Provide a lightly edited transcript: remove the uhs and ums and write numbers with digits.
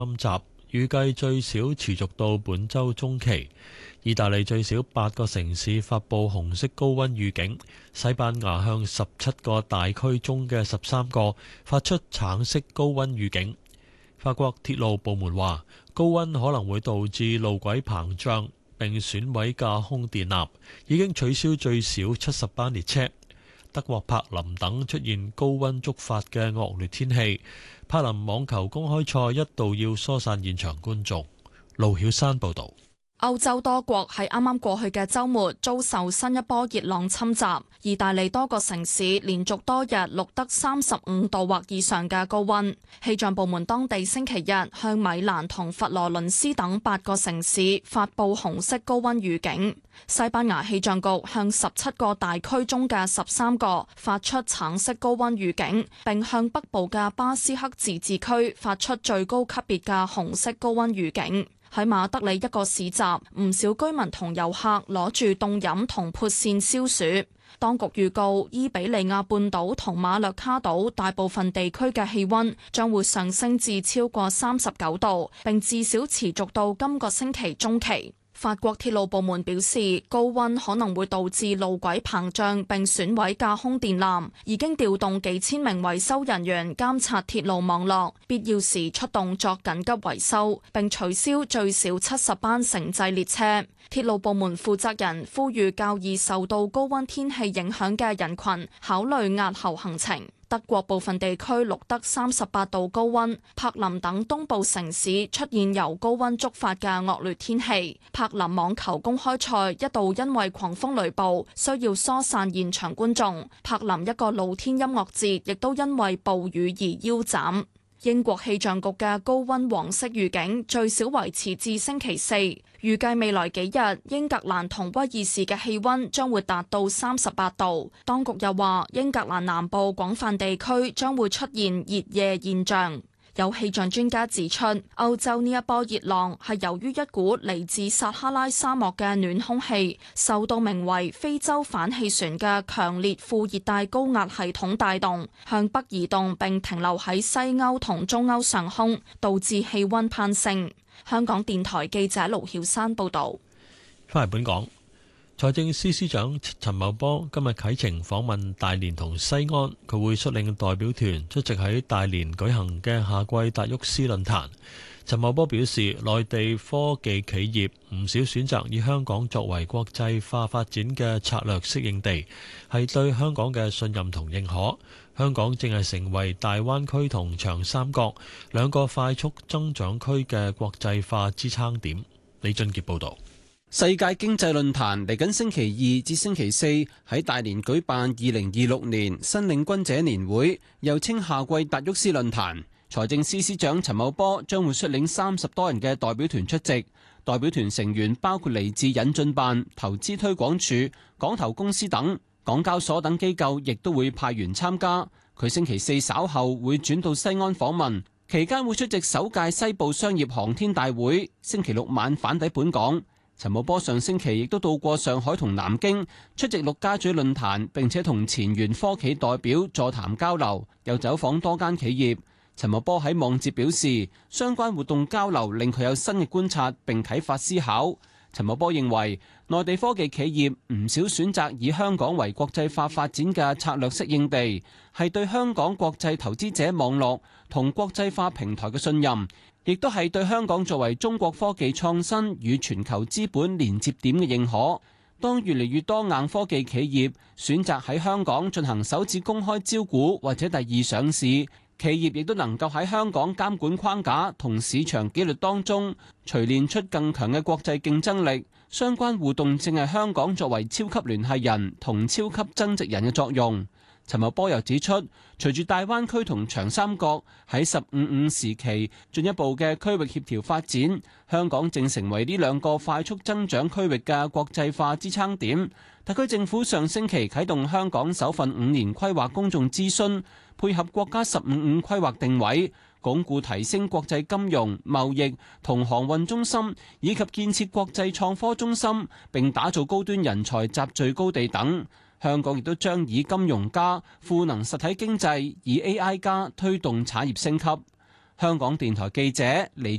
侵襲，預計最少持續到本週中期。意大利最少8個城市發布紅色高溫預警，西班牙向17個大區中嘅13個發出橙色高溫預警。法國鐵路部門話，高溫可能會導致路軌膨脹並損毀架空電纜，已經取消最少70班列車。德國柏林等出現高溫觸發嘅惡劣天氣，柏林網球公開賽一度要疏散現場觀眾。盧曉山報導。 歐洲多國喺啱啱過去嘅週末遭受新一波熱浪侵襲，意大利多個城市連續多日錄得35度或以上嘅高溫。氣象部門當地星期日向米蘭同佛羅倫斯等8個城市發布紅色高溫預警。西班牙氣象局向17個大區中嘅13個發出橙色高溫預警，並向北部嘅巴斯克自治區發出最高級別嘅紅色高溫預警。喺馬德里一個市集，唔少居民同遊客攞住凍飲同潑扇消暑。當局預告，伊比利亞半島同馬略卡島大部分地區嘅氣溫將會上升至超過39度，並至少持續到今個星期中期。法國鐵路部門表示，高溫可能會導致路軌膨脹並損毀架空電纜，已經調動幾千名維修人員監察鐵路網絡，必要時出動作緊急維修，並取消最少70班城際列車。鐵路部門負責人呼籲較易受到高溫天氣影響嘅人群考慮押後行程。德國部分地區錄得38度高溫，柏林等東部城市出現由高溫觸發嘅惡劣天氣。柏林網球公開賽一度因為狂風雷暴需要疏散現場觀眾，柏林一個露天音樂節亦都因為暴雨而腰斬。英國氣象局嘅高溫黃色預警最少維持至星期四，預計未來幾日英格蘭同威爾士嘅氣溫將會達到38度。當局又話，英格蘭南部廣泛地區將會出現熱夜現象。有氣象專家指出，歐洲呢一波熱浪係由於一股嚟自撒哈拉沙漠嘅暖空氣，受到名為非洲反氣旋嘅強烈副熱帶高壓系統帶動，向北移動並停留喺西歐同中歐上空，導致氣溫攀升。香港電台記者盧曉山報導。 翻嚟本港。財政司司長陳茂波今日啟程訪問大連同西安，佢會率領代表團出席喺大連舉行嘅夏季達沃斯論壇。陳茂波表示，內地科技企業唔少選擇以香港作為國際化發展嘅策略適應地，係對香港嘅信任同認可。香港正係成為大灣區同長三角兩個快速增長區嘅國際化支撐點。李俊傑報導。 世界經濟論壇嚟緊星期2至星期4喺大連舉辦2026年新領軍者年會，又稱夏季達沃斯論壇。財政司司長陳茂波將會率領30多人嘅代表團出席，代表團成員包括嚟自引進辦、投資推廣署、港投公司等，港交所等機構亦都會派員參加。佢星期4稍後會轉到西安訪問，期間會出席首屆西部商業航天大會，星期6晚返抵本港。陳茂波上星期亦都到過上海同南京出席陸家嘴論壇，並且同前沿科企代表座談交流，又走訪多間企業。陳茂波喺網誌表示，相關活動交流令佢有新嘅觀察並啟發思考。陳茂波認為，內地科技企業唔少選擇以香港為國際化發展嘅策略適應地，係對香港國際投資者網絡同國際化平台嘅信任，亦都係對香港作為中國科技創新與全球資本連接點嘅認可。當越嚟越多硬科技企業選擇喺香港進行首次公開招股或者第二上市，企業亦都能夠喺香港監管框架同市場紀律當中錘煉出更強嘅國際競爭力。相關互動正係香港作為超級聯繫人同超級增值人嘅作用。陳茂波又指出，隨住大灣區同長三角喺15/5時期進一步嘅區域協調發展，香港正成為呢兩個快速增長區域嘅國際化支撐點。特區政府上星期啟動香港首份5年規劃公眾諮詢，配合國家15/5規劃定位，鞏固提升國際金融、貿易同航運中心，以及建設國際創科中心，並打造高端人才集聚高地等。香港亦都將以金融加賦能實體經濟，以 AI 加推動產業升級。 香港電台記者李